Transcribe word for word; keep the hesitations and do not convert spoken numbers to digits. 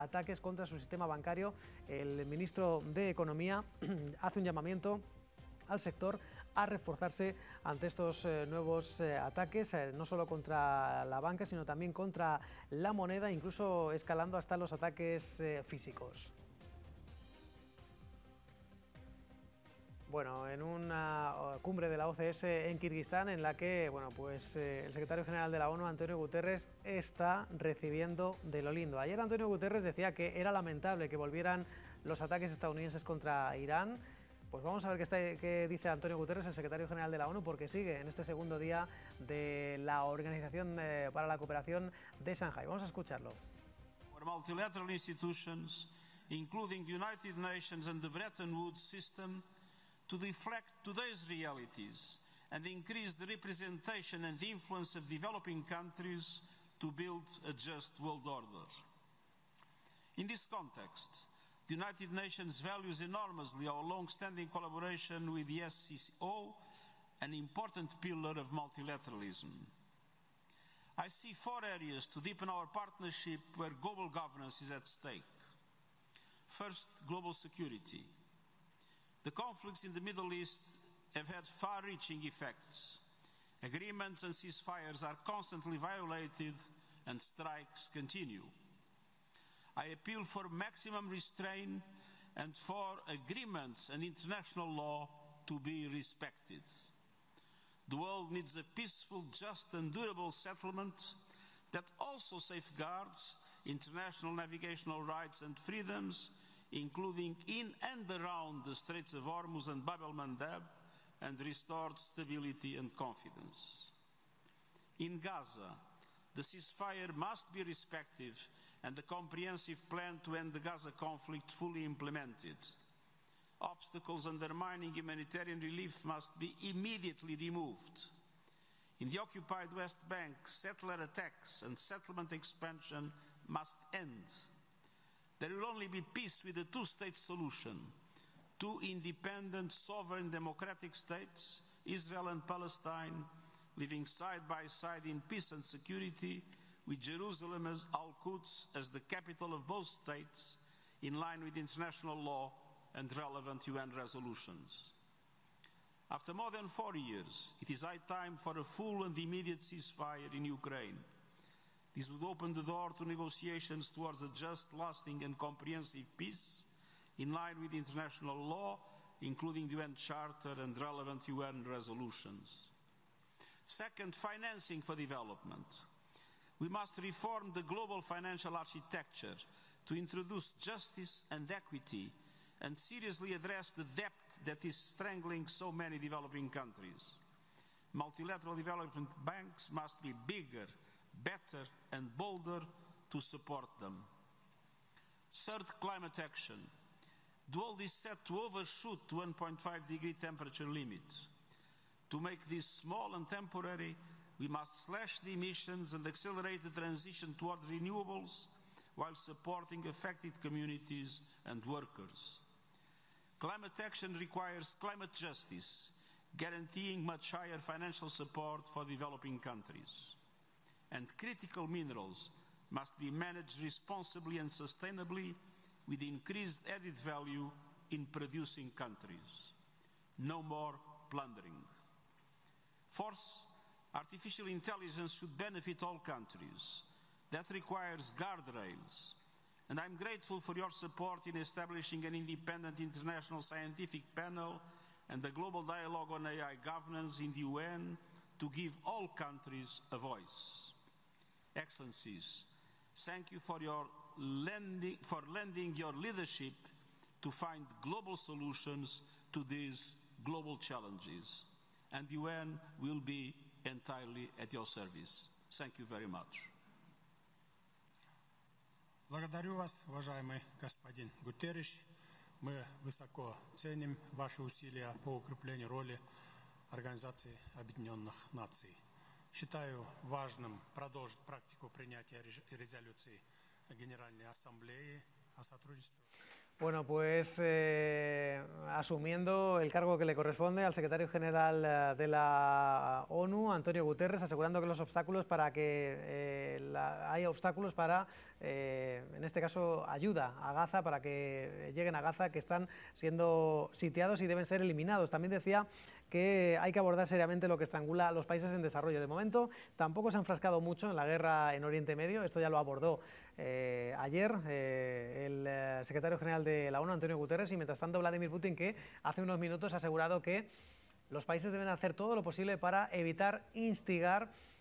ataques contra su sistema bancario. El ministro de Economía hace un llamamiento al sector a reforzarse ante estos eh, nuevos eh, ataques, eh, no solo contra la banca, sino también contra la moneda, incluso escalando hasta los ataques eh, físicos. Bueno, en una cumbre de la O C S en Kirguistán, en la que bueno, pues, eh, el secretario general de la ONU, Antonio Guterres, está recibiendo de lo lindo. Ayer Antonio Guterres decía que era lamentable que volvieran los ataques estadounidenses contra Irán. Pues vamos a ver qué, está, qué dice Antonio Guterres, el secretario general de la ONU, porque sigue en este segundo día de la Organización eh, para la Cooperación de Shanghái. Vamos a escucharlo. Our multilateral institutions, including the United Nations and the Bretton Woods system, to reflect today's realities and increase the representation and influence of developing countries to build a just world order. In this context, the United Nations values enormously our long-standing collaboration with the S C O, an important pillar of multilateralism. I see four areas to deepen our partnership where global governance is at stake. First, global security. The conflicts in the Middle East have had far-reaching effects. Agreements and ceasefires are constantly violated and strikes continue. I appeal for maximum restraint and for agreements and international law to be respected. The world needs a peaceful, just and durable settlement that also safeguards international navigational rights and freedoms, including in and around the Straits of Hormuz and Bab el-Mandeb, and restored stability and confidence. In Gaza, the ceasefire must be respected and the comprehensive plan to end the Gaza conflict fully implemented. Obstacles undermining humanitarian relief must be immediately removed. In the occupied West Bank, settler attacks and settlement expansion must end. There will only be peace with a two-state solution. Two independent, sovereign, democratic states, Israel and Palestine, living side by side in peace and security, with Jerusalem as Al-Quds as the capital of both states, in line with international law and relevant U N resolutions. After more than four years, it is high time for a full and immediate ceasefire in Ukraine. This would open the door to negotiations towards a just, lasting and comprehensive peace in line with international law, including the U N Charter and relevant U N resolutions. Second, financing for development. We must reform the global financial architecture to introduce justice and equity and seriously address the debt that is strangling so many developing countries. Multilateral development banks must be bigger, better and bolder to support them. Third, climate action. The world is set to overshoot the one point five degree temperature limit. To make this small and temporary, we must slash the emissions and accelerate the transition toward renewables while supporting affected communities and workers. Climate action requires climate justice, guaranteeing much higher financial support for developing countries. And critical minerals must be managed responsibly and sustainably with increased added value in producing countries. No more plundering. Fourth, artificial intelligence should benefit all countries. That requires guardrails. And I'm grateful for your support in establishing an independent international scientific panel and a global dialogue on A I governance in the U N to give all countries a voice. Excellencies, thank you for your lending, for lending your leadership to find global solutions to these global challenges. And the U N will be entirely at your service. Thank you very much. Благодарю вас, уважаемый господин Гутерриш. Мы высоко ценим ваши усилия по укреплению роли Организации Объединенных Наций. Считаю важным продолжить практику принятия резолюций Генеральной Ассамблеи о сотрудничестве. Bueno, pues eh, asumiendo el cargo que le corresponde al secretario general de la ONU, Antonio Guterres, asegurando que los obstáculos para que eh, la, hay obstáculos para, eh, en este caso, ayuda a Gaza, para que lleguen a Gaza, que están siendo sitiados y deben ser eliminados. También decía que hay que abordar seriamente lo que estrangula a los países en desarrollo. De momento, tampoco se ha enfrascado mucho en la guerra en Oriente Medio, esto ya lo abordó eh, ayer eh, el eh, secretario general de la ONU, Antonio Guterres, y mientras tanto Vladimir Putin, que hace unos minutos ha asegurado que los países deben hacer todo lo posible para evitar instigar